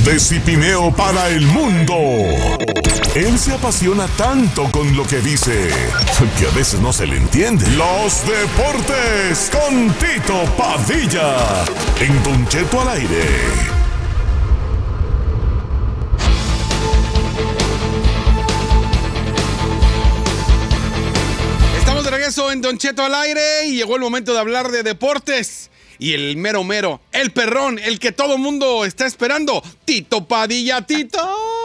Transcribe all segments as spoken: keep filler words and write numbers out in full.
de Cipineo para el mundo. Él se apasiona tanto con lo que dice que a veces no se le entiende. Los deportes con Tito Padilla en Don Cheto al aire. Estamos de regreso en Don Cheto al aire y llegó el momento de hablar de deportes. Y el mero mero, el perrón, el que todo mundo está esperando, Tito Padilla, Tito.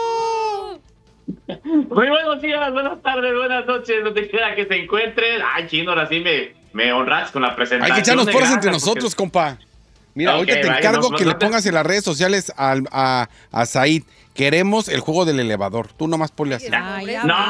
Muy buenos días, buenas tardes, buenas noches, donde quiera que se encuentren. Ay, Chino, ahora sí me, me honras con la presentación. Hay que echarnos porras entre porque... nosotros, compa. Mira, okay, ahorita te vaya, encargo no, que no, le no, pongas en las redes sociales a, a, a Said. Queremos el juego del elevador. Tú nomás ponle así. Ay,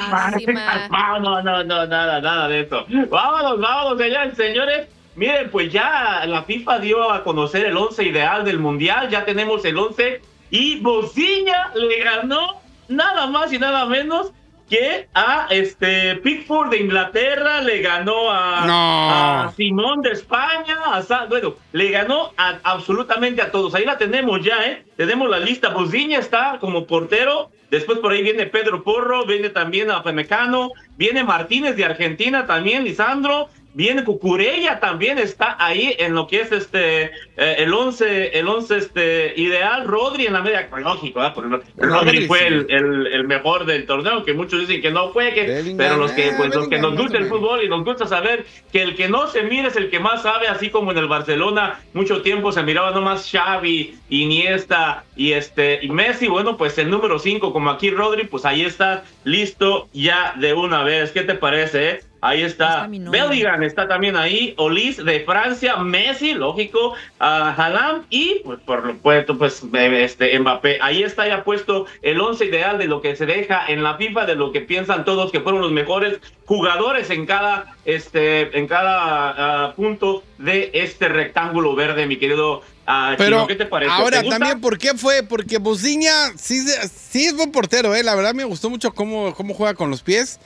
no, no, no, no, nada, nada de eso. Vámonos, vámonos, señores, señores. Miren, pues ya la FIFA dio a conocer el once ideal del Mundial. Ya tenemos el once. Y Bosnia le ganó nada más y nada menos que a este Pickford de Inglaterra, le ganó a, no. a Simón de España, a, bueno, le ganó a, absolutamente a todos. Ahí la tenemos ya, ¿eh? Tenemos la lista. Bosnia está como portero. Después por ahí viene Pedro Porro, viene también a Femecano, viene Martínez de Argentina también, Lisandro. Viene Cucurella, también está ahí en lo que es este eh, el once el once este ideal. Rodri en la media, lógico, ¿eh? Porque Rodri fue el, el, el mejor del torneo, que muchos dicen que no fue, que, pero los que pues los que nos gusta el fútbol y nos gusta saber que el que no se mira es el que más sabe, así como en el Barcelona mucho tiempo se miraba nomás Xavi, Iniesta y este y Messi. Bueno, pues el número cinco, como aquí Rodri, pues ahí está listo ya de una vez. ¿Qué te parece, eh? Ahí está, está Bellingham, está también ahí, Olis de Francia, Messi, lógico, uh, Haaland y pues por lo puesto pues este Mbappé. Ahí está ya puesto el once ideal de lo que se deja en la FIFA, de lo que piensan todos que fueron los mejores jugadores en cada este en cada uh, punto de este rectángulo verde, mi querido uh, Pero Chino, ¿qué te parece? Ahora ¿Te gusta? también, ¿por qué fue? Porque Bosnia sí, sí es buen portero, eh. La verdad me gustó mucho cómo, cómo juega con los pies,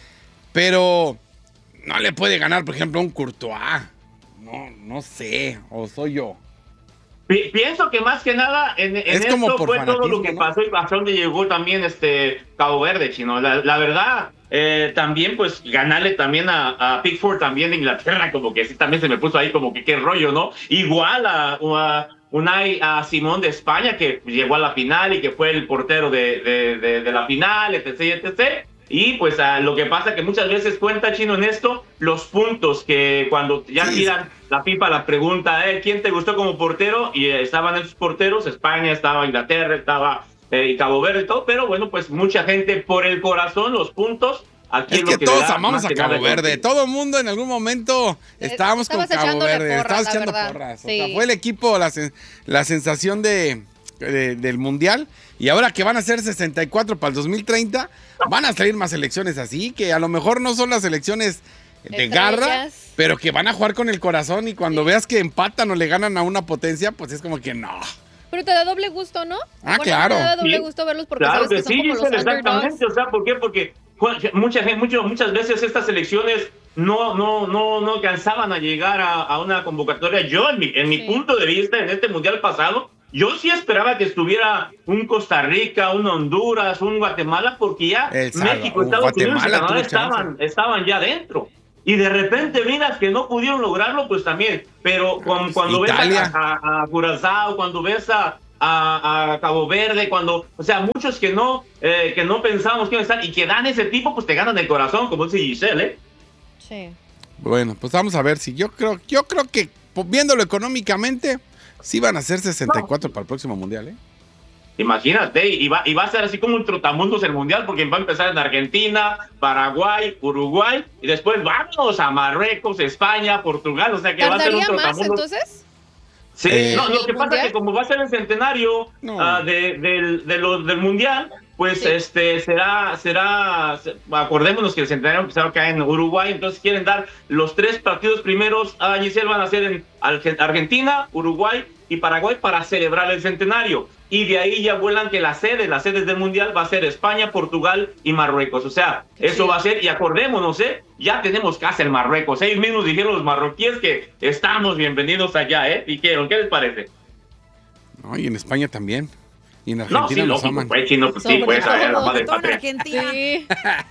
pero no le puede ganar, por ejemplo, a un Courtois. No, no sé, o soy yo. Pi- pienso que más que nada en, en Es como esto por fue todo fanatismo, lo que ¿no? pasó y pasó donde llegó también este Cabo Verde, Chino. La, la verdad, eh, también pues ganarle también a, a Pickford también de Inglaterra, como que sí también se me puso ahí como que qué rollo, ¿no? Igual a, a Unai, a Simón de España, que llegó a la final y que fue el portero de, de, de, de la final, etc, etcétera. Y pues a lo que pasa que muchas veces cuenta, Chino, en esto, los puntos que cuando ya Sí. tiran la FIFA la pregunta, eh, ¿quién te gustó como portero? Y eh, estaban esos porteros, España, estaba Inglaterra, estaba eh, Cabo Verde y todo, pero bueno, pues mucha gente por el corazón, los puntos. Aquí Es es que, lo que todos amamos a Cabo Verde. Verde. Todo el mundo en algún momento estábamos con Cabo Verde. Estábamos echando porras. Sí. O sea, fue el equipo, la, la sensación de, de, del Mundial. Y ahora que van a ser sesenta y cuatro para el dos mil treinta, van a salir más selecciones así, que a lo mejor no son las selecciones de Estrellas. garra, pero que van a jugar con el corazón. Y cuando sí. veas que empatan o le ganan a una potencia, pues es como que no. Pero te da doble gusto, ¿no? Ah, bueno, claro. Te da doble Sí. gusto verlos porque Claro sabes que, que son sí, como los Giselle, exactamente. underdogs. O sea, ¿por qué? Porque mucha gente, mucho, muchas veces estas selecciones no, no, no, no alcanzaban a llegar a, a una convocatoria. Yo, en mi, en mi Sí. punto de vista, en este Mundial pasado, yo sí esperaba que estuviera un Costa Rica, un Honduras, un Guatemala, porque ya El México, Salvador, Estados Unidos y Guatemala Canadá tuvo estaban, chance. estaban ya dentro. Y de repente miras que no pudieron lograrlo, pues también. Pero cuando, cuando ves Italia. a, a, a Curazao, cuando ves a, a, a Cabo Verde, cuando, o sea, muchos que no, eh, que no pensábamos que iban a estar y que dan ese tipo, pues te ganan el corazón, como dice Giselle, ¿eh? Sí. Bueno, pues vamos a ver si yo creo, yo creo que pues, viéndolo económicamente, sí van a ser sesenta y cuatro no. para el próximo Mundial, ¿eh? Imagínate, y va, y va a ser así como un trotamundos el Mundial, porque va a empezar en Argentina, Paraguay, Uruguay, y después vamos a Marruecos, España, Portugal, o sea que va a ser un ¿Tardaría más trotamundos. entonces? Sí, Eh, no, lo que pasa ¿Mundial? es que como va a ser el centenario No. uh, de, del, de lo, del Mundial, pues sí. este será, será, acordémonos que el centenario empezó acá en Uruguay, entonces quieren dar los tres partidos primeros a Giselle, van a ser en Argentina, Uruguay y Paraguay para celebrar el centenario. Y de ahí ya vuelan que la sede, las sedes del Mundial va a ser España, Portugal y Marruecos. O sea, Qué eso chido. va a ser, y acordémonos, ¿eh? Ya tenemos casa en Marruecos. Ellos mismos dijeron los marroquíes que estamos bienvenidos allá, ¿eh? Dijeron, ¿qué les parece? No, y en España también. Y en Argentina no, sí, nos lógico, aman. Pues, chino, pues, sí, pues, a la madre patria. Sí.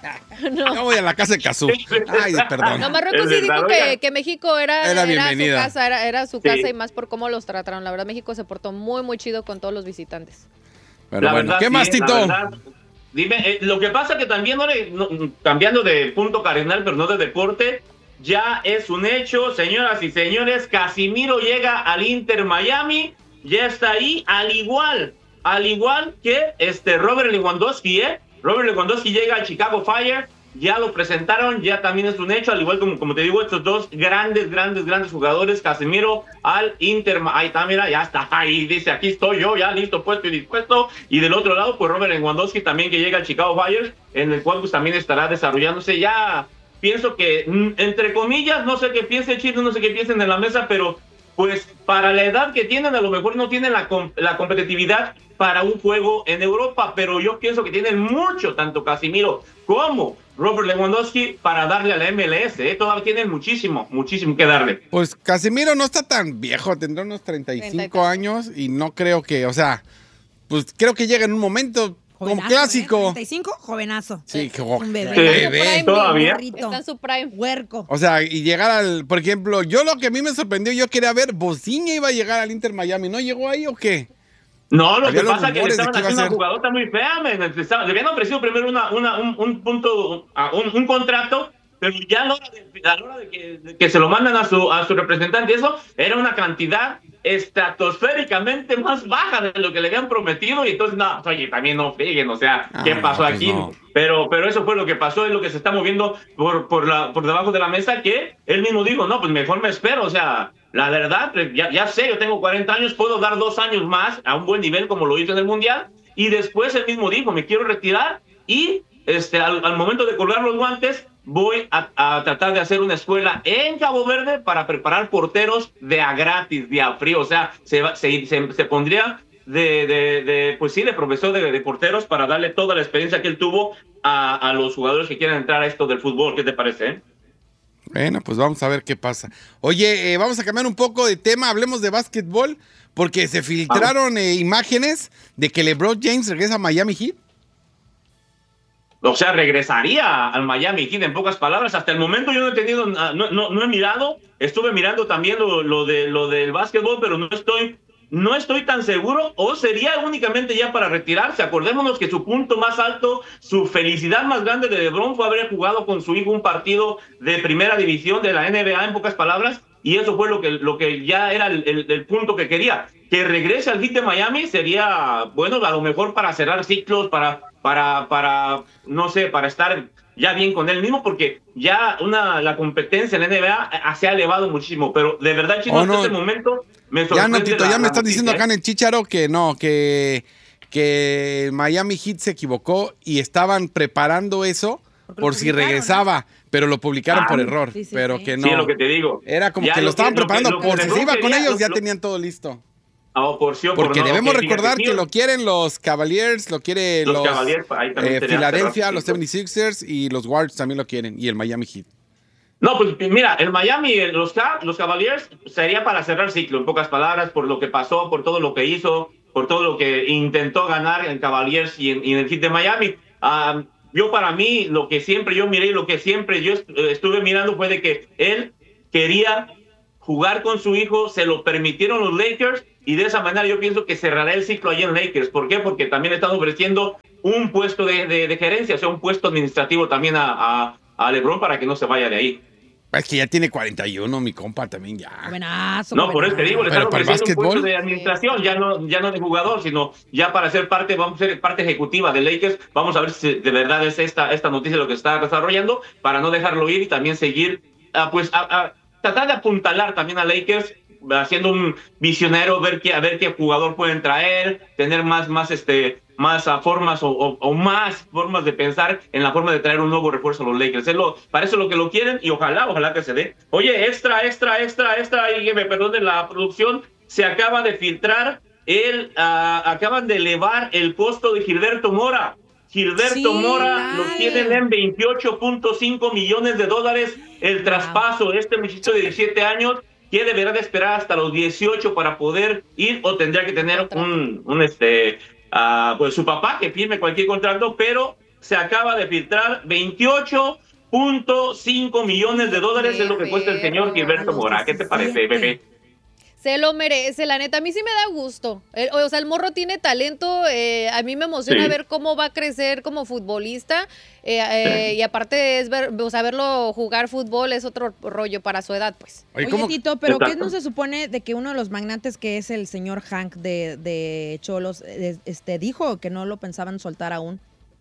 No. Yo voy a la casa de Cazú. Ay, perdón. No, Marruecos sí dijo que, que México era, Era era su bienvenida. casa, era, era su Sí. casa y más por cómo los trataron. La verdad, México se portó muy, muy chido con todos los visitantes. Pero La bueno, verdad, ¿qué sí, más, la Tito? verdad. Dime, eh, lo que pasa que también, ahora, no, cambiando de punto cardinal, pero no de deporte, ya es un hecho, señoras y señores, Casimiro llega al Inter Miami, ya está ahí, al igual, al igual que este Robert Lewandowski, ¿eh? Robert Lewandowski llega al Chicago Fire, ya lo presentaron, ya también es un hecho, al igual como, como te digo, estos dos grandes, grandes, grandes jugadores, Casemiro al Inter, ahí está, mira, ya está, ahí dice, aquí estoy yo, ya listo, puesto y dispuesto, y del otro lado, pues Robert Lewandowski también que llega al Chicago Fire, en el cual pues también estará desarrollándose, ya pienso que, entre comillas, no sé qué piense Chino, no sé qué piensen en la mesa, pero pues para la edad que tienen, a lo mejor no tienen la, la competitividad para un juego en Europa, pero yo pienso que tienen mucho, tanto Casemiro como Robert Lewandowski, para darle a la M L S, ¿eh? Todavía tienen muchísimo, muchísimo que darle. Pues Casemiro no está tan viejo, tendrá unos treinta y cinco años y no creo que, o sea, pues creo que llega en un momento como Jovenazo, clásico. ¿eh? treinta y cinco, jovenazo. Sí, que Un bebé. bebé. Prime, todavía. Está en su prime. Huerco. O sea, y llegar al, por ejemplo, yo lo que a mí me sorprendió, yo quería ver, Boziña iba a llegar al Inter Miami, ¿no llegó ahí o qué? No, lo Había que los pasa es que le rumores de estaban que iba a haciendo una ser- jugadota muy fea, men. Le habían ofrecido primero una, una, un, un punto, un, un contrato, pero ya a la hora de, a la hora de, que, de que se lo mandan a su, a su representante, eso era una cantidad estratosféricamente más baja de lo que le habían prometido, y entonces, no, oye, también no freguen, o sea, Ah, ¿qué pasó pues aquí? no. Pero, pero eso fue lo que pasó, es lo que se está moviendo por, por, la, por debajo de la mesa, que él mismo dijo, no, pues mejor me espero, o sea, la verdad, ya, ya sé, yo tengo cuarenta años, puedo dar dos años más a un buen nivel como lo hizo en el Mundial, y después él mismo dijo, me quiero retirar, y este, al, al momento de colgar los guantes, voy a, a tratar de hacer una escuela en Cabo Verde para preparar porteros de a gratis, de a frío, o sea, se, se, se, se pondría de, de, de, pues sí, de profesor de, de porteros para darle toda la experiencia que él tuvo a, a los jugadores que quieren entrar a esto del fútbol. ¿Qué te parece, eh? Bueno, pues vamos a ver qué pasa. Oye, eh, vamos a cambiar un poco de tema, hablemos de básquetbol, porque se filtraron eh, imágenes de que LeBron James regresa a Miami Heat. O sea, regresaría al Miami Heat, en pocas palabras. Hasta el momento yo no he tenido, no, no, no he mirado, estuve mirando también lo, lo, de, lo del básquetbol, pero no estoy, no estoy tan seguro, o sería únicamente ya para retirarse. Acordémonos que su punto más alto, su felicidad más grande de LeBron fue haber jugado con su hijo un partido de primera división de la N B A, en pocas palabras, y eso fue lo que, lo que ya era el, el, el punto que quería. Que regrese al Heat de Miami sería, bueno, a lo mejor para cerrar ciclos, para, para, para, no sé, para estar ya bien con él mismo, porque ya una, la competencia en la N B A se ha elevado muchísimo, pero de verdad, Chino, Oh, no. hasta este momento me sorprende. Ya no, Tito, la- ya me la están diciendo noticia, acá en el Chícharo que no, que, que Miami Heat se equivocó y estaban preparando eso Porque por lo si publicaron, regresaba, pero lo publicaron Ah, por error, sí, sí, pero sí. que ¿eh? no. Sí, es lo que te digo. Era como Ya que lo, estaban que- preparando lo que por si se LeBron iba con quería, ellos, ya lo- tenían todo listo. Ah, por sí o por Porque no, debemos ok, recordar fíjate, que lo quieren los Cavaliers, lo quieren Los los, Cavaliers, ahí también eh, sería Filadelfia, cerrar los ciclos. setenta y sixers y los Warriors también lo quieren, y el Miami Heat. No, pues mira, el Miami, los, los Cavaliers sería para cerrar ciclo, en pocas palabras, por lo que pasó, por todo lo que hizo, por todo lo que intentó ganar en Cavaliers y en, y en el Heat de Miami. Um, yo para mí, lo que siempre yo miré, lo que siempre yo est estuve mirando fue de que él quería jugar con su hijo, se lo permitieron los Lakers, y de esa manera yo pienso que cerrará el ciclo allí en Lakers. ¿Por qué? Porque también están ofreciendo un puesto de, de, de gerencia, o sea, un puesto administrativo también a, a, a LeBron para que no se vaya de ahí. Es que ya tiene cuarenta y uno, mi compa, también ya. Buenazo. No, por eso te digo, le Pero están para el ofreciendo un puesto básquetbol. de administración, ya no, ya no de jugador, sino ya para ser parte, vamos a ser parte ejecutiva de Lakers. Vamos a ver si de verdad es esta, esta noticia lo que está desarrollando, para no dejarlo ir y también seguir, uh, pues, a, a tratar de apuntalar también a Lakers, haciendo un visionero, ver qué, a ver qué jugador pueden traer, tener más, más, este, más uh, formas o, o, o más formas de pensar en la forma de traer un nuevo refuerzo a los Lakers. Es lo, para eso lo que lo quieren, y ojalá, ojalá que se dé. Oye, extra, extra, extra, extra, y que me perdonen la producción, se acaba de filtrar, el, uh, acaban de elevar el costo de Gilberto Mora. Gilberto Sí, Mora lo ay. tienen en veintiocho punto cinco millones de dólares el traspaso de este muchacho de diecisiete años, que deberá de esperar hasta los dieciocho para poder ir, o tendría que tener un, un este a pues, su papá que firme cualquier contrato, pero se acaba de filtrar veintiocho punto cinco millones de dólares es lo que cuesta el señor Gilberto Mora. ¿Qué te parece, bebé? Se lo merece, la neta. A mí sí me da gusto. El, o sea, el morro tiene talento. Eh, a mí me emociona sí. ver cómo va a crecer como futbolista. Eh, eh, sí. Y aparte es ver, o sea, verlo jugar fútbol es otro rollo para su edad, pues. Oye, Oye Tito, pero Exacto. ¿qué no se supone de que uno de los magnates, que es el señor Hank de, de Xolos, este, dijo que no lo pensaban soltar aún?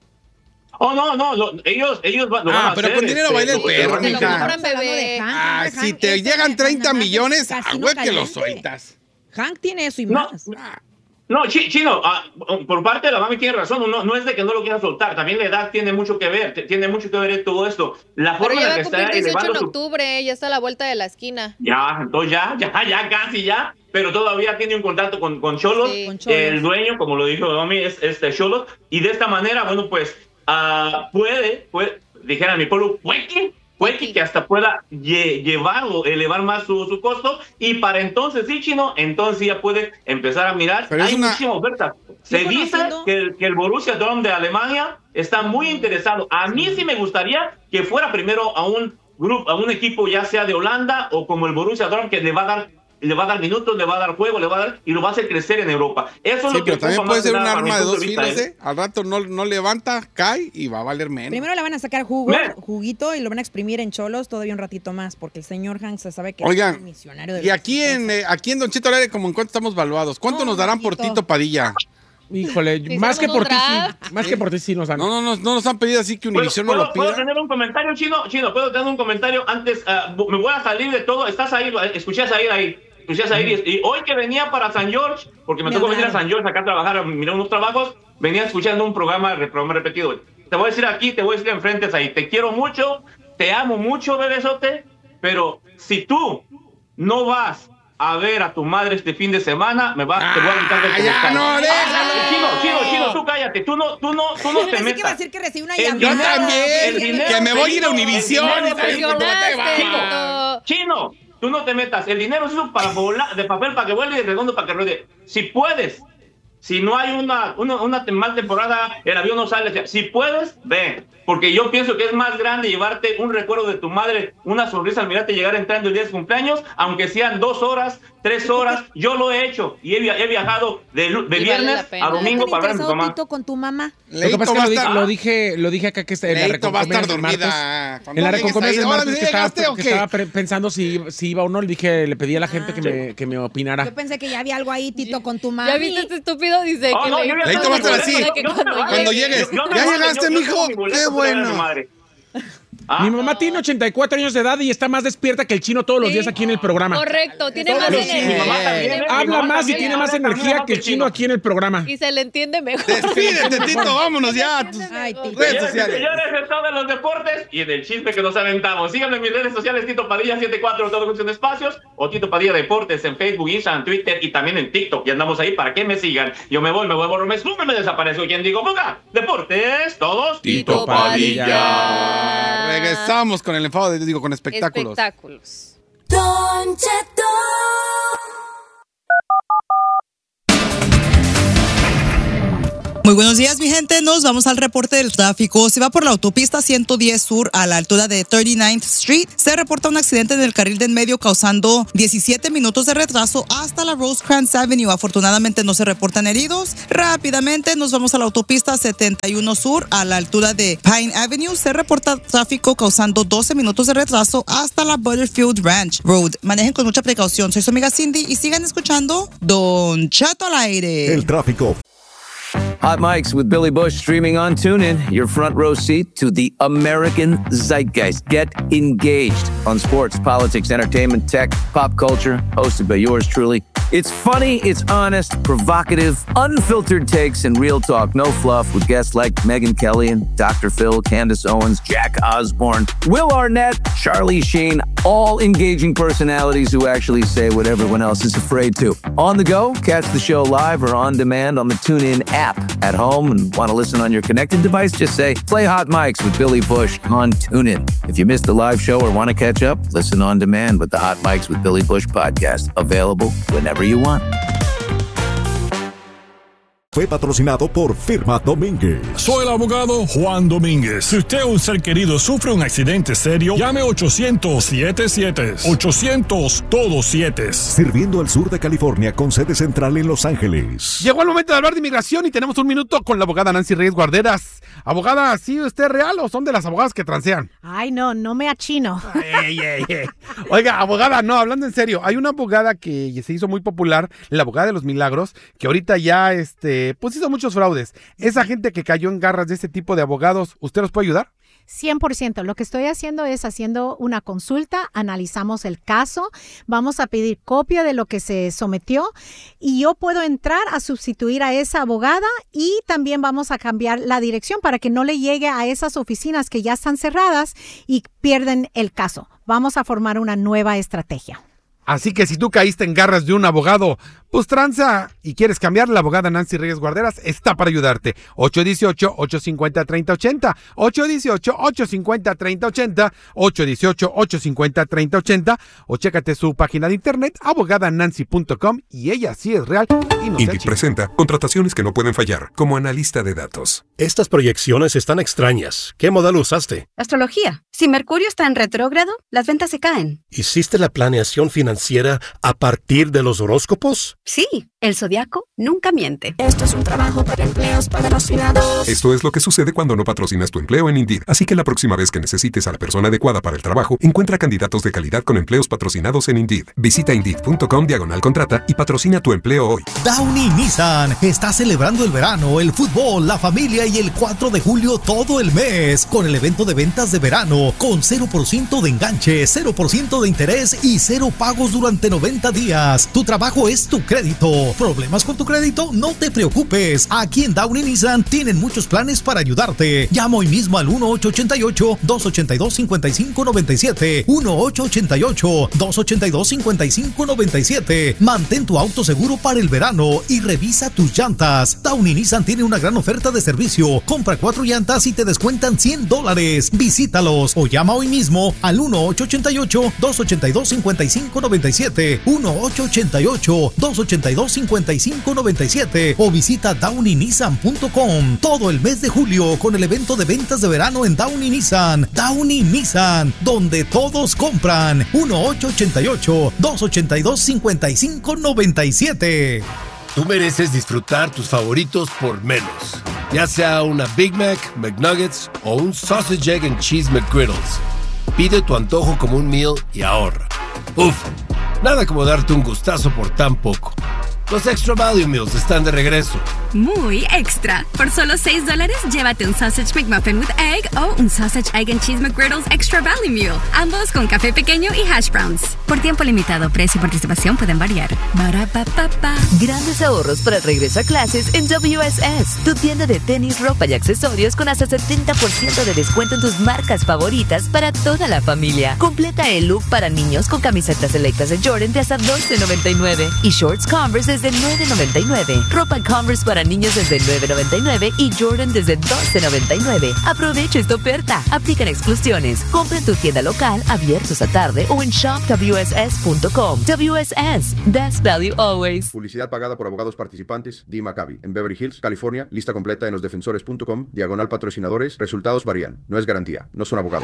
Oh, no, no, lo, ellos, ellos lo ah, van a pero hacer, con dinero este, baila el perro, te lo compran, bebé. Hank, ah, Hank, si te este llegan treinta millones, ah, güey, no que lo sueltas. Hank tiene eso y no, más. No, Chino, uh, por parte de la mami tiene razón, no, no es de que no lo quiera soltar, también la edad tiene mucho que ver, tiene mucho que ver en todo esto. La pero forma ya en va que a cumplir está dieciocho elevando en octubre, su... ya está a la vuelta de la esquina. Ya, entonces ya, ya, ya, casi ya, pero todavía tiene un contrato con, con Xolos, sí. El dueño, como lo dijo mami, es este Xolos, y de esta manera, bueno, pues, uh, puede, puede, dijera mi pueblo, puede que, puede que hasta pueda lle llevar o elevar más su, su costo, y para entonces, sí, Chino, entonces ya puede empezar a mirar. Pero hay una... muchísima oferta. Se dice que el, que el Borussia Dortmund de Alemania está muy interesado. A mí sí me gustaría que fuera primero a un grupo, a un equipo ya sea de Holanda o como el Borussia Dortmund, que le va a dar le va a dar minutos, le va a dar juego, le va a dar y lo va a hacer crecer en Europa. Eso es sí, lo que pero también puede ser un arma de dos de filos, ¿eh? Al rato no, no levanta, cae y va a valer menos. Primero le van a sacar jugo, juguito y lo van a exprimir en Xolos todavía un ratito más, porque el señor Hank se sabe que Oigan, es un misionario de y aquí en, eh, aquí en Don Cheto al Aire, como en cuánto estamos valuados, ¿cuánto no, nos darán por Tito Padilla? Híjole, sí, más que por ti sí, más ¿Sí? que por ti sí nos han. No, no, no, no nos han pedido así que Univision no lo pida. ¿Puedo tener un comentario, Chino? Chino, ¿puedo tener un comentario? Antes, uh, me voy a salir de todo. Estás ahí, escuchás ahí, ahí. Escuchás ahí. Mm. Y hoy que venía para San George, porque me, me tocó venir a San George acá a trabajar, a mirar unos trabajos, venía escuchando un programa, programa repetido. Te voy a decir aquí, te voy a decir enfrente ahí. Te quiero mucho, te amo mucho, bebesote, pero si tú no vas a ver a tu madre este fin de semana, me va, ah, te voy a aventar del ya no, déjalo. Chino, Chino, Chino, tú cállate, tú no, tú no, tú no te metas. Que va a decir que recibe una llamada. Yo también, dinero, que me voy a ir a Univision. Chino, Chino, tú no te metas. El dinero es eso para volar, de papel para que vuelva y redondo para que ruede. Si puedes, si no hay una, una, una mal temporada, el avión no sale. Si puedes, ve. Porque yo pienso que es más grande llevarte un recuerdo de tu madre, una sonrisa al mirarte llegar entrando el día de su cumpleaños, aunque sean dos horas, tres horas. Yo lo he hecho y he, he viajado de, de viernes vale a domingo para ver a mi mamá. Tito con tu mamá? Lo que pasa es que lo, lo dije, lo dije acá que está en la Reconcomidas del martes. En la Reconcomidas del martes que estaba, que estaba pensando si, si iba o no, le dije, le pedí a la gente ah, que, me, que me opinara. Yo pensé que ya había algo ahí, Tito, con tu mamá. ¿Ya viste este estúpido? Dice oh, que no, le... Leito va a estar así. Cuando llegues. ¿Ya llegaste, mijo? ¡Qué bueno! Ah, mi mamá no. tiene ochenta y cuatro años de edad y está más despierta que el Chino todos los sí. días aquí en el programa. Correcto, tiene todos más energía. Eh, habla más y tiene más energía que el Chino aquí en el programa. Y se le entiende mejor. Despídete, Tito, vámonos ya a tus Ay, redes sociales. Señores, estado en los deportes y en el chisme que nos aventamos. Síganme en mis redes sociales, Tito Padilla setenta y cuatro, todo con espacios, o Tito Padilla Deportes en Facebook, Instagram, Twitter y también en TikTok. Y andamos ahí para que me sigan. Yo me voy, me voy a borrar, me sumo, me desaparezco. ¿Quién digo? Ponga, deportes, todos. Tito Padilla. Regresamos con el enfado, de, digo, con espectáculos. Espectáculos. Don Cheto. Muy buenos días, mi gente. Nos vamos al reporte del tráfico. Si va por la autopista ciento diez Sur a la altura de treinta y nueve Street, se reporta un accidente en el carril de en medio causando diecisiete minutos de retraso hasta la Rosecrans Avenue. Afortunadamente no se reportan heridos. Rápidamente nos vamos a la autopista setenta y uno Sur a la altura de Pine Avenue. Se reporta tráfico causando doce minutos de retraso hasta la Butterfield Ranch Road. Manejen con mucha precaución. Soy su amiga Cindy y sigan escuchando Don Cheto al aire. El tráfico. Hot Mics with Billy Bush streaming on TuneIn, your front row seat to the American zeitgeist. Get engaged on sports, politics, entertainment, tech, pop culture, hosted by yours truly. It's funny, it's honest, provocative, unfiltered takes, and real talk. No fluff with guests like Megyn Kelly and Doctor Phil, Candace Owens, Jack Osborne, Will Arnett, Charlie Sheen, all engaging personalities who actually say what everyone else is afraid to. On the go, catch the show live or on demand on the TuneIn app. At home and want to listen on your connected device, just say, play Hot Mics with Billy Bush on TuneIn. If you missed the live show or want to catch up, listen on demand with the Hot Mics with Billy Bush podcast. Available whenever you want. Fue patrocinado por Firma Domínguez. Soy el abogado Juan Domínguez. Si usted o un ser querido sufre un accidente serio, llame ochocientos siete siete. ochocientos todo siete. Sirviendo al sur de California con sede central en Los Ángeles. Llegó el momento de hablar de inmigración y tenemos un minuto con la abogada Nancy Reyes Guarderas. Abogada, ¿sí usted es real o son de las abogadas que transean? Ay, no, no me achino. Ey, ey, ey. Oiga, abogada, no, hablando en serio, hay una abogada que se hizo muy popular, la abogada de los milagros, que ahorita ya, este, pues hizo muchos fraudes. Esa gente que cayó en garras de este tipo de abogados, ¿usted los puede ayudar? cien por ciento. Lo que estoy haciendo es haciendo una consulta, analizamos el caso, vamos a pedir copia de lo que se sometió y yo puedo entrar a sustituir a esa abogada y también vamos a cambiar la dirección para que no le llegue a esas oficinas que ya están cerradas y pierden el caso. Vamos a formar una nueva estrategia. Así que si tú caíste en garras de un abogado, pues tranza y quieres cambiar, la abogada Nancy Reyes Guarderas está para ayudarte. ocho uno ocho, ocho cinco cero, tres cero ocho cero, ocho uno ocho, ocho cinco cero, tres cero ocho cero, ocho uno ocho, ocho cinco cero, tres cero ocho cero o chécate su página de internet abogada nancy punto com y ella sí es real. Y no Indeed presenta contrataciones que no pueden fallar como analista de datos. Estas proyecciones están extrañas. ¿Qué modelo usaste? Astrología. Si Mercurio está en retrógrado, las ventas se caen. ¿Hiciste la planeación financiera a partir de los horóscopos? Sí, el zodiaco nunca miente. Esto es un trabajo para empleos patrocinados. Esto es lo que sucede cuando no patrocinas tu empleo en Indeed. Así que la próxima vez que necesites a la persona adecuada para el trabajo, encuentra candidatos de calidad con empleos patrocinados en Indeed. Visita Indeed.com diagonal contrata y patrocina tu empleo hoy. Downey Nissan está celebrando el verano, el fútbol, la familia y el cuatro de julio todo el mes con el evento de ventas de verano con cero por ciento de enganche, cero por ciento de interés y cero pagos durante noventa días. Tu trabajo es tu crédito. ¿Problemas con tu crédito? No te preocupes. Aquí en Downey Nissan tienen muchos planes para ayudarte. Llama hoy mismo al uno ocho ocho ocho, dos ocho dos, cinco cinco nueve siete. uno ocho ocho ocho, dos ocho dos, cinco cinco nueve siete. Mantén tu auto seguro para el verano y revisa tus llantas. Downey Nissan tiene una gran oferta de servicio. Compra cuatro llantas y te descuentan cien dólares. Visítalos o llama hoy mismo al uno ocho ocho ocho, dos ocho dos, cinco cinco nueve siete. uno ocho ocho ocho, dos ocho dos, cinco cinco nueve siete o visita downey nissan punto com todo el mes de julio con el evento de ventas de verano en Downey Nissan. Downey Nissan, donde todos compran. uno ocho ocho ocho, dos ocho dos, cinco cinco nueve siete. Tú mereces disfrutar tus favoritos por menos. Ya sea una Big Mac, McNuggets o un Sausage, Egg and Cheese McGriddles. Pide tu antojo como un meal y ahorra. Uf, nada como darte un gustazo por tan poco. Los Extra Value Meals están de regreso. Muy extra. Por solo seis dólares, llévate un Sausage McMuffin with Egg o un Sausage, Egg and Cheese McGriddles Extra Value Meal. Ambos con café pequeño y hash browns. Por tiempo limitado, precio y participación pueden variar. Ba-ra-pa-pa-pa. Grandes ahorros para el regreso a clases en W S S. Tu tienda de tenis, ropa y accesorios con hasta setenta por ciento de descuento en tus marcas favoritas para toda la familia. Completa el look para niños con camisetas selectas de Jordan de hasta doce noventa y nueve y shorts Converse desde nueve noventa y nueve. Ropa Converse para niños desde nueve noventa y nueve y Jordan desde doce noventa y nueve. Aprovecha esta oferta. Aplican exclusiones. Compra en tu tienda local, abiertos a tarde o en shop w s s punto com. W S S. Best value always. Publicidad pagada por abogados participantes. D. Maccabi. En Beverly Hills, California. Lista completa en los defensores punto com. Diagonal patrocinadores. Resultados varían. No es garantía. No son abogados.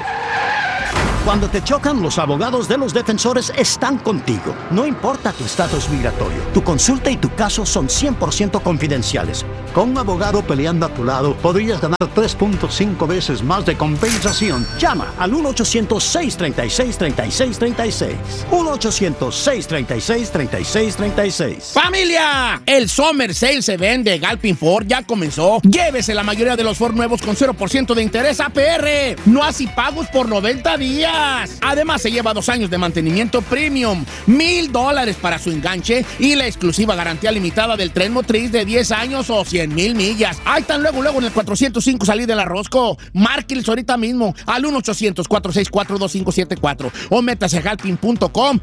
Cuando te chocan, los abogados de los defensores están contigo. No importa tu estatus migratorio, tu consulta y tu caso son cien por ciento confidenciales. Con un abogado peleando a tu lado, podrías ganar tres punto cinco veces más de compensación. Llama al uno ochocientos, seis treinta y seis, treinta y seis treinta y seis. uno ochocientos, seis treinta y seis, treinta y seis treinta y seis. ¡Familia! El Summer Sale se vende. Galpin Ford ya comenzó. Llévese la mayoría de los Ford nuevos con cero por ciento de interés A P R. No así pagos por noventa días. Además, se lleva dos años de mantenimiento premium, mil dólares para su enganche y la exclusiva garantía limitada del tren motriz de diez años o cien mil millas. Ahí están luego, luego en el cuatrocientos cinco salir del Rosco. Márquenles ahorita mismo al uno ochocientos, cuatro seis cuatro, dos cinco siete cuatro o métase a galpin punto com.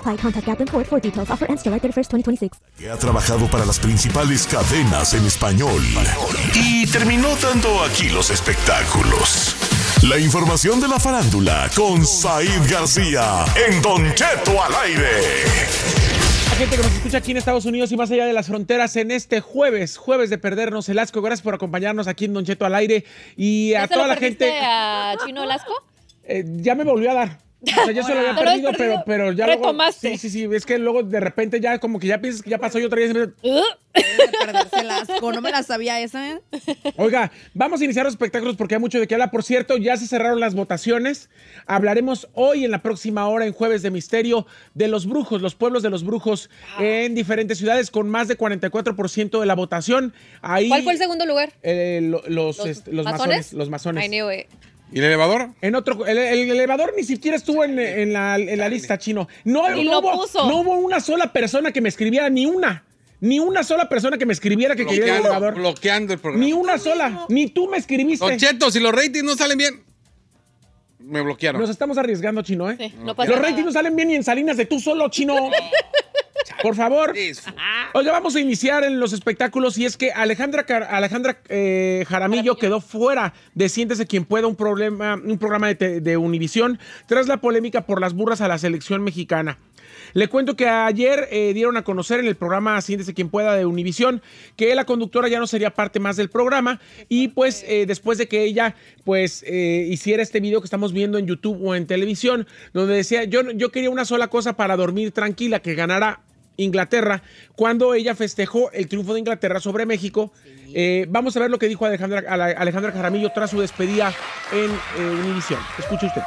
Que ha trabajado para las principales cadenas en español y terminó dando aquí los espectáculos. La información de la farándula con Said García en Don Cheto al aire. gente que nos escucha aquí en Estados Unidos y más allá de las fronteras en este jueves, jueves de perdernos el asco. Gracias por acompañarnos aquí en Don Cheto al aire y a toda la gente. ¿A Chino el asco? Eh, ya me volvió a dar. O sea, ya se lo había pero perdido, pero, pero ya retomaste. Luego, sí, sí, sí. Es que luego de repente ya como que ya piensas que ya pasó y otra vez. De perderse el asco. No me la sabía esa, ¿eh? Oiga, vamos a iniciar los espectáculos porque hay mucho de qué hablar. Por cierto, ya se cerraron las votaciones. Hablaremos hoy en la próxima hora, en Jueves de Misterio, de los brujos, los pueblos de los brujos ah. en diferentes ciudades con más de cuarenta y cuatro por ciento de la votación. Ahí, ¿cuál fue el segundo lugar? Eh, lo, los, ¿Los, este, los masones? masones. Los masones. I knew it. ¿Y el elevador? En otro, el, el elevador ni siquiera estuvo en, en, la, en la lista, Chino. No, ni no, lo hubo, puso. no hubo una sola persona que me escribiera, ni una. Ni una sola persona que me escribiera que quería el elevador. Bloqueando el programa. Ni una sola. Ni tú me escribiste. Don Cheto, si los ratings no salen bien, me bloquearon. Nos estamos arriesgando, Chino, ¿eh? Sí, no pasa los nada. ratings no salen bien ni en Salinas de tú solo, Chino. Por favor. Oiga, vamos a iniciar en los espectáculos y es que Alejandra, Alejandra eh, Jaramillo quedó fuera de Siéntese Quien Pueda, un, problema, un programa de, de Univisión, tras la polémica por las burras a la selección mexicana. Le cuento que ayer eh, dieron a conocer en el programa Siéntese Quien Pueda de Univisión que la conductora ya no sería parte más del programa y pues eh, después de que ella pues eh, hiciera este video que estamos viendo en YouTube o en televisión, donde decía yo, yo quería una sola cosa para dormir tranquila, que ganara Inglaterra, cuando ella festejó el triunfo de Inglaterra sobre México. Sí. Eh, vamos a ver lo que dijo Alejandra, Alejandra Jaramillo tras su despedida en eh, Univisión. Escuche usted.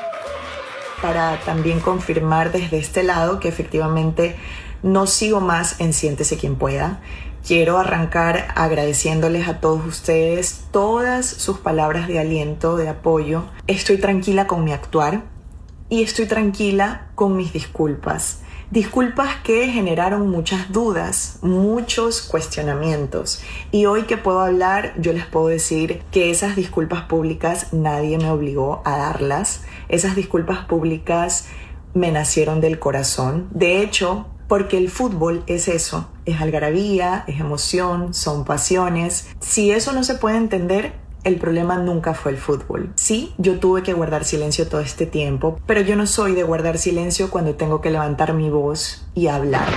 Para también confirmar desde este lado que efectivamente no sigo más en Siéntese Quien Pueda. Quiero arrancar agradeciéndoles a todos ustedes todas sus palabras de aliento, de apoyo. Estoy tranquila con mi actuar y estoy tranquila con mis disculpas. Disculpas que generaron muchas dudas, muchos cuestionamientos. Y hoy que puedo hablar, yo les puedo decir que esas disculpas públicas nadie me obligó a darlas. Esas disculpas públicas me nacieron del corazón. De hecho, porque el fútbol es eso, es algarabía, es emoción, son pasiones. Si eso no se puede entender, el problema nunca fue el fútbol. Sí, yo tuve que guardar silencio todo este tiempo, pero yo no soy de guardar silencio cuando tengo que levantar mi voz y hablar.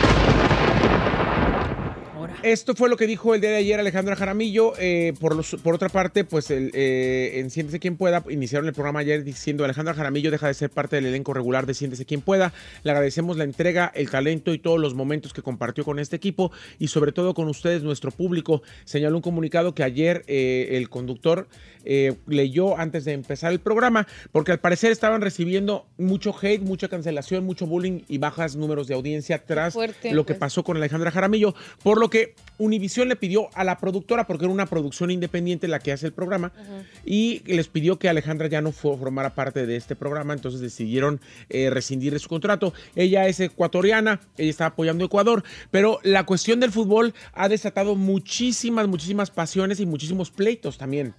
Esto fue lo que dijo el día de ayer Alejandra Jaramillo. Eh, por, los, por otra parte, pues el, eh, en Siéntese Quien Pueda iniciaron el programa ayer diciendo Alejandra Jaramillo deja de ser parte del elenco regular de Siéntese Quien Pueda. Le agradecemos la entrega, el talento y todos los momentos que compartió con este equipo y sobre todo con ustedes, nuestro público. Señaló un comunicado que ayer eh, el conductor eh, leyó antes de empezar el programa, porque al parecer estaban recibiendo mucho hate, mucha cancelación, mucho bullying y bajas números de audiencia tras Fuerte, lo que pues. pasó con Alejandra Jaramillo, por lo que Univisión le pidió a la productora, porque era una producción independiente la que hace el programa, uh-huh. y les pidió que Alejandra ya no formara parte de este programa, entonces decidieron eh, rescindir de su contrato. Ella es ecuatoriana, ella está apoyando a Ecuador, pero la cuestión del fútbol ha desatado muchísimas, muchísimas pasiones y muchísimos pleitos también.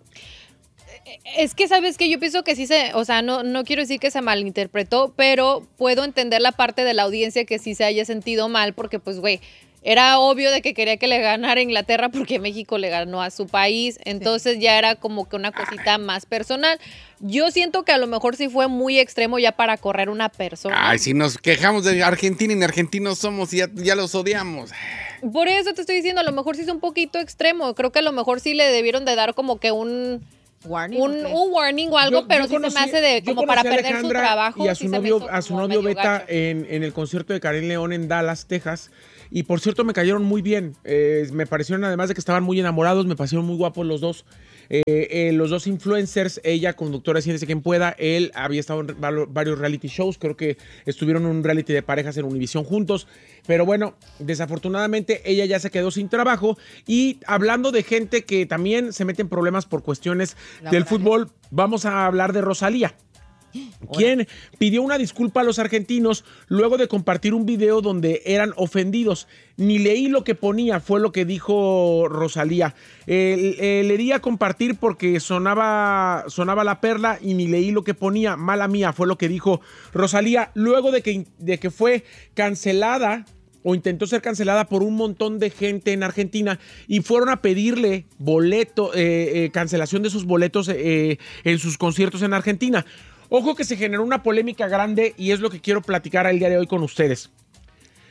Es que, ¿sabes qué? Yo pienso que sí se, o sea, no, no quiero decir que se malinterpretó, pero puedo entender la parte de la audiencia que sí se haya sentido mal, porque pues, güey, era obvio de que quería que le ganara Inglaterra porque México le ganó a su país, entonces sí. ya era como que una cosita más personal. Yo siento que a lo mejor sí fue muy extremo ya para correr una persona. Ay, si nos quejamos de Argentina y ni argentinos somos y ya, ya los odiamos. Por eso te estoy diciendo, a lo mejor sí es un poquito extremo, creo que a lo mejor sí le debieron de dar como que un... Warning, un, okay. un warning o algo, yo, pero yo sí conocí, se me hace de como para perder Alejandra su trabajo. Y a su sí novio, a su novio Beta en, en el concierto de Karim León en Dallas, Texas. Y por cierto, me cayeron muy bien. Eh, me parecieron, además de que estaban muy enamorados, me parecieron muy guapos los dos. Eh, eh, los dos influencers, ella conductora de Siéntese Quien Pueda, él había estado en varios reality shows, creo que estuvieron en un reality de parejas en Univisión juntos, pero bueno, desafortunadamente ella ya se quedó sin trabajo. Y hablando de gente que también se mete en problemas por cuestiones La del verdad. fútbol, vamos a hablar de Rosalía, quien pidió una disculpa a los argentinos luego de compartir un video donde eran ofendidos. Ni leí lo que ponía, fue lo que dijo Rosalía. Eh, eh, le di a compartir porque sonaba, sonaba la perla y ni leí lo que ponía. Mala mía, fue lo que dijo Rosalía luego de que, de que fue cancelada o intentó ser cancelada por un montón de gente en Argentina y fueron a pedirle boleto, eh, eh, cancelación de sus boletos eh, en sus conciertos en Argentina. Ojo que se generó una polémica grande y es lo que quiero platicar el día de hoy con ustedes.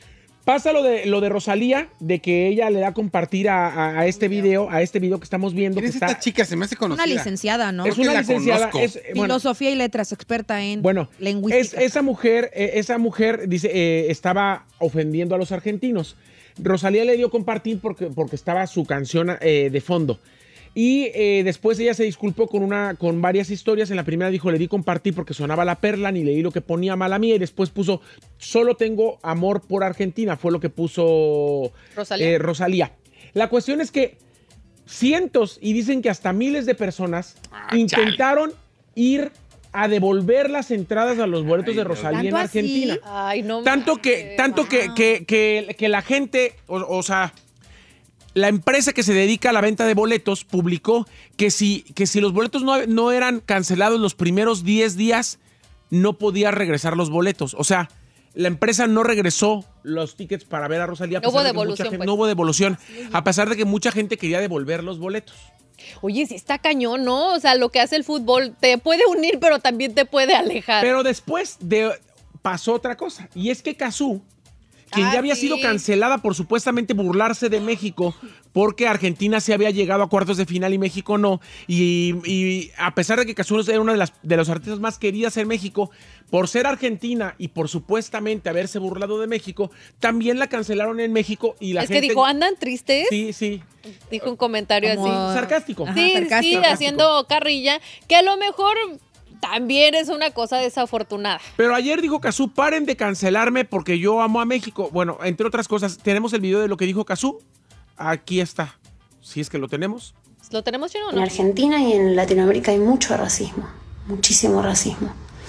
Pasa lo de lo de Rosalía, de que ella le da a compartir a, a, a este video, a este video que estamos viendo. ¿Quién que es está, esta chica? Se me hace conocida. Una licenciada, ¿no? Es una licenciada. Es, bueno, filosofía y letras, experta en bueno, lingüística. Es, esa mujer, eh, esa mujer dice, eh, estaba ofendiendo a los argentinos. Rosalía le dio compartir porque, porque estaba su canción eh, de fondo. Y eh, después ella se disculpó con, una, con varias historias. En la primera dijo, le di compartir porque sonaba La Perla, ni leí lo que ponía mala mía. Y después puso, solo tengo amor por Argentina. Fue lo que puso Rosalía. Eh, Rosalía. La cuestión es que cientos, y dicen que hasta miles de personas ah, intentaron chale. ir a devolver las entradas a los boletos Ay, de Rosalía en Argentina. Ay, no tanto que, tanto wow. que, que, que, que la gente, o, o sea... La empresa que se dedica a la venta de boletos publicó que si, que si los boletos no, no eran cancelados los primeros diez días, no podía regresar los boletos. O sea, la empresa no regresó los tickets para ver a Rosalía. No hubo devolución. Gente, pues. No hubo devolución, a pesar de que mucha gente quería devolver los boletos. Oye, sí está cañón, ¿no? O sea, lo que hace el fútbol te puede unir, pero también te puede alejar. Pero después de, pasó otra cosa, y es que Cazzu, quien ah, ya había sí. sido cancelada por supuestamente burlarse de México porque Argentina se había llegado a cuartos de final y México no. Y, y a pesar de que Cazzu era una de, las, de los artistas más queridas en México, por ser argentina y por supuestamente haberse burlado de México, también la cancelaron en México. Y la es gente... que dijo, ¿andan tristes? Sí, sí. Dijo un comentario Como... así. Sarcástico. Sí, Ajá, sarcástico. sí, sarcástico. Haciendo carrilla, que a lo mejor... También es una cosa desafortunada. Pero ayer dijo Cazzu, paren de cancelarme porque yo amo a México. Bueno, entre otras cosas, tenemos el video de lo que dijo Cazzu. Aquí está. Si es que lo tenemos. ¿Lo tenemos, Chino, o no? En Argentina y en Latinoamérica hay mucho racismo. Muchísimo racismo.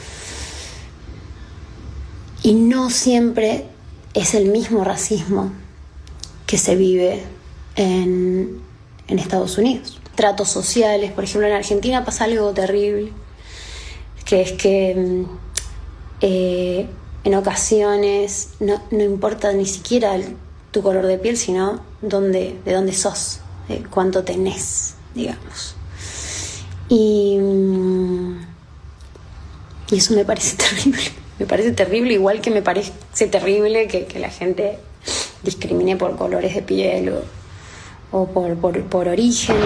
Y no siempre es el mismo racismo que se vive en, en Estados Unidos. Tratos sociales, por ejemplo, en Argentina pasa algo terrible, que es que eh, en ocasiones no, no importa ni siquiera el, tu color de piel, sino dónde, de dónde sos, de cuánto tenés, digamos. Y, y eso me parece terrible. Me parece terrible, igual que me parece terrible que, que la gente discrimine por colores de piel o, o por, por, por orígenes.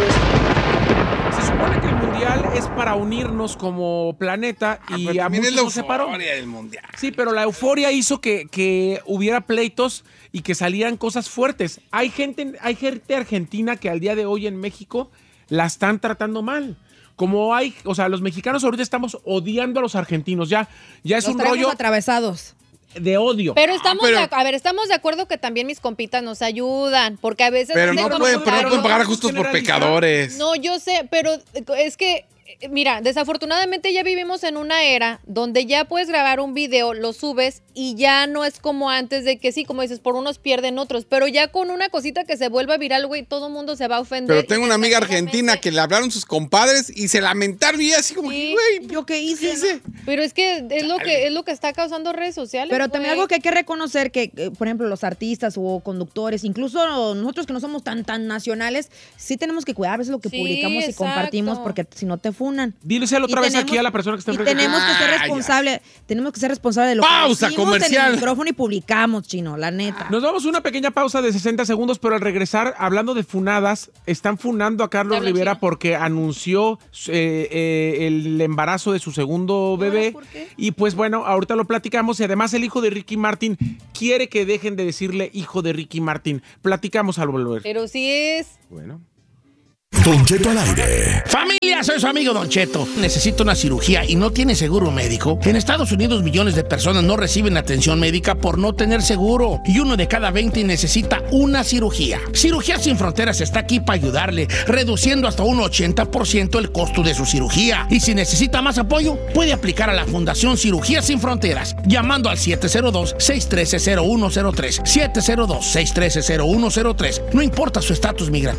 Se supone que el mundial es para unirnos como planeta y ah, a muchos nos separó. Del mundial. Sí, pero la euforia hizo que, que hubiera pleitos y que salieran cosas fuertes. Hay gente, hay gente argentina que al día de hoy en México la están tratando mal. Como hay, o sea, los mexicanos ahorita estamos odiando a los argentinos. Ya, ya es los un rollo atravesados de odio. Pero estamos, ah, pero, de, a ver, estamos de acuerdo que también mis compitas nos ayudan, porque a veces... Pero no, no pueden, pero no pueden pagar justos por pecadores. No, yo sé, pero es que, mira, desafortunadamente ya vivimos en una era donde ya puedes grabar un video, lo subes y ya no es como antes de que sí, como dices, por unos pierden otros, pero ya con una cosita que se vuelva viral, güey, todo el mundo se va a ofender. Pero tengo una amiga argentina que le hablaron sus compadres y se lamentaron y así como, sí. güey, ¿yo qué hice? ¿no? Pero es que es lo que es lo que está causando redes sociales. Pero güey. también algo que hay que reconocer que, por ejemplo, los artistas o conductores, incluso nosotros que no somos tan tan nacionales, sí tenemos que cuidar a veces lo que sí, publicamos exacto. y compartimos, porque si no te funan. Díselo otra y vez tenemos, aquí a la persona que está enfrente. Y tenemos que ser responsable, ah, tenemos que ser responsable de lo pausa que decimos comercial. En el micrófono y publicamos, Chino, la neta. Nos damos una pequeña pausa de sesenta segundos, pero al regresar, hablando de funadas, están funando a Carlos Rivera Chino? porque anunció eh, eh, el embarazo de su segundo bebé. ¿Por qué? Y pues bueno, ahorita lo platicamos y además el hijo de Ricky Martin quiere que dejen de decirle hijo de Ricky Martin. Platicamos al volver. Pero sí es... Bueno. Don Cheto al aire. Familia, soy su amigo Don Cheto. Necesito una cirugía y no tiene seguro médico. En Estados Unidos millones de personas no reciben atención médica por no tener seguro. Y uno de cada veinte necesita una cirugía. Cirugías Sin Fronteras está aquí para ayudarle, reduciendo hasta un ochenta por ciento el costo de su cirugía. Y si necesita más apoyo, puede aplicar a la Fundación Cirugías Sin Fronteras, llamando al siete cero dos, seis uno tres, cero uno cero tres. siete cero dos, seis uno tres, cero uno cero tres. No importa su estatus migratorio.